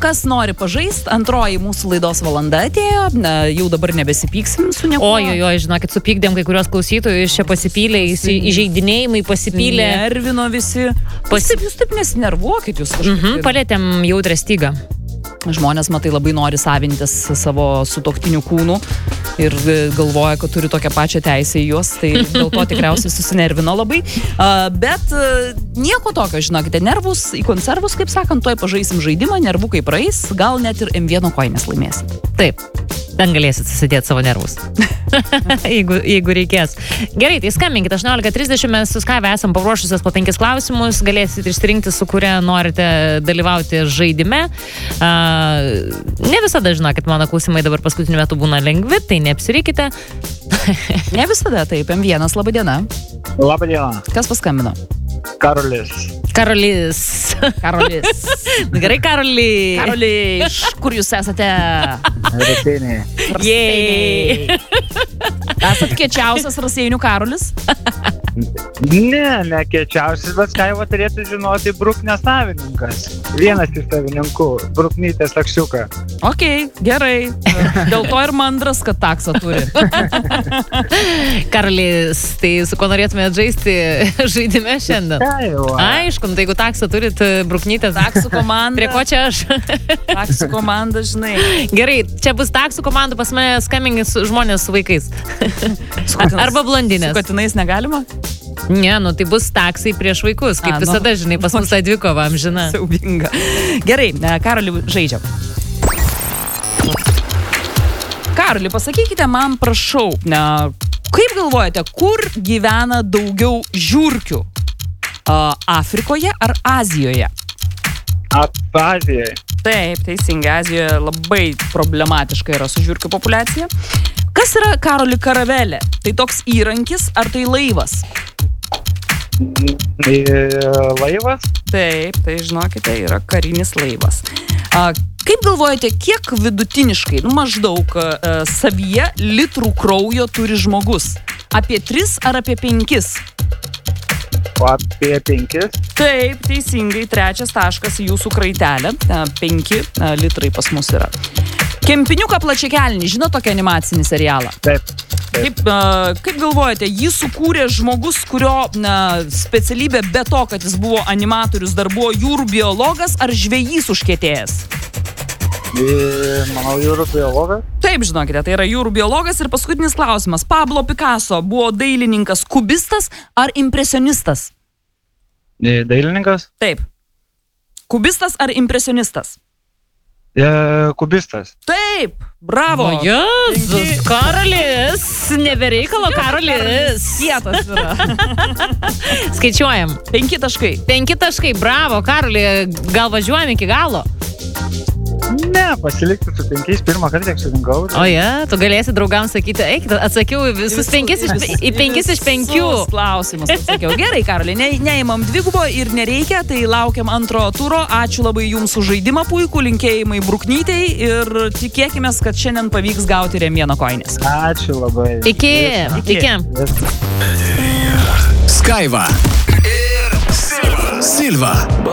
kas nori pažaist, antroji mūsų laidos valanda atėjo, jau dabar nebesipyksim su niekuo. Oi, žinokit, supykdėm kai kurios klausytojus, čia pasipylė, įžeidinėjimai pasipylė. Nervino visi. Jūs taip nesinervuokit, jūs kažkaip. Palėtėm jautrę stygą. Žmonės, matai, labai nori savintis savo sutuoktinių kūnų ir galvoja, kad turi tokią pačią teisę į juos, tai dėl to tikriausiai susinervino labai. Bet nieko tokio, žinokite, nervus į konservus, kaip sakant, tuoj pažaisim žaidimą, nervukai praeis, gal net ir M1 koinės laimėsit. Taip. Ten galėsit susidėti savo nervus. jeigu reikės. Gerai, tai skambinkit 18:30, mes su Skaiva esam paruošusios po 5 klausimus, galėsit išsirinkti, su kuria norite dalyvauti žaidime. Ne visada, žinokit, mano klausimai dabar paskutiniu metu būna lengvi, tai neapsirikite. Ne visada, taip, M1, laba diena. Labą dieną. Kas paskambino? Karolis. Gerai, Karoli, iš kur jūs esate? Raseiniai. Jei. Esat kiečiausias Raseinių Karolis? Ne kiečiausias, bet Skaiva turėtų žinoti Bruknės savininkas. Vienas iš savininkų, Bruknytės Lakščiuką. Ok, gerai. Dėl to ir mandras, kad taksą turi. Karolis, tai su ko norėtumėte žaisti žaidime šiandien? Aišku, tai jeigu taksą turit Bruknytės. Taksų komanda. Prie ko čia aš? Taksų komanda, žinai. Gerai, čia bus taksų komanda, pas mane skambingi žmonės su vaikais. Arba blondinės. Su katinais negalima? Ne, tai bus taksai prieš vaikus, kaip visada, žinai, pas mus dvikova amžina. Siaubinga. Gerai, Karoli, žaidžiam. Karoli, pasakykite man, prašau, kaip galvojate, kur gyvena daugiau žiurkių? Afrikoje ar Azijoje? Azijoje. Taip, teisingai, Azijoje labai problematiška yra su žiurkių populiacija. Kas yra, Karoli, karavelė? Tai toks įrankis ar tai laivas? Laivas? Taip, tai žinokite, yra karinis laivas. Kaip galvojate, kiek vidutiniškai, maždaug savyje litrų kraujo turi žmogus? Apie 3 ar apie 5? Apie 5. Taip, teisingai, 3 taškas į jūsų kraitelę. 5 litrai pas mus yra. Kempiniuką plačiakelnį, žinot tokį animacinį serialą? Taip. Kaip galvojate, jį sukūrė žmogus, kurio specialybė be to, kad jis buvo animatorius, dar buvo jūrų biologas ar žvejys užkietėjęs? Manau, jūrų biologas. Taip, žinokite, tai yra jūrų biologas. Ir paskutinis klausimas. Pablo Picasso buvo dailininkas kubistas ar impresionistas? Dailininkas? Taip. Kubistas ar impresionistas? Kubistas. Taip, bravo. O Jėzus, Karolis, nebereikalo Karolis. Kietas yra. Skaičiuojam. 5 taškai. 5 taškai, bravo, Karoli, gal važiuojam iki galo? Ne, pasilikti su 5, pirmą kartą tiek surinkau. Tu galėsi draugams sakyti, eik, atsakiau visus 5 iš 5. Klausimus atsakiau. Gerai, Karoli, neimam dvigubo ir nereikia, tai laukiam antro turo. Ačiū labai jums už žaidimą puikų, linkėjimai Bruknytei ir tikėkime, kad šiandien pavyks gauti M1 koinės. Ačiū labai. Iki. Skaiva ir Silva.